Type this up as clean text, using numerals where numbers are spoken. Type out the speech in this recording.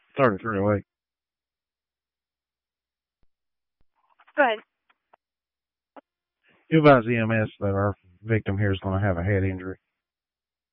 33 a week. But You advise EMS that our victim here is going to have a head injury.